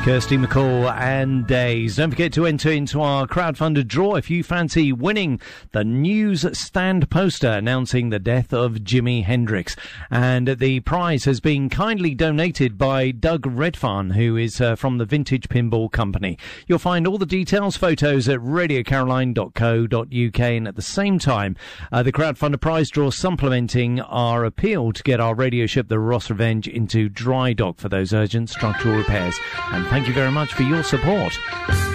Kirsty McCall and Days. Don't forget to enter into our crowdfunded draw if you fancy winning the newsstand poster announcing the death of Jimi Hendrix. And the prize has been kindly donated by Doug Redfarn, who is from the Vintage Pinball Company. You'll find all the details, photos at radiocaroline.co.uk. And at the same time, the crowdfunded prize draw supplementing our appeal to get our radio ship, the Ross Revenge, into dry dock for those urgent structural repairs. And thank you very much for your support.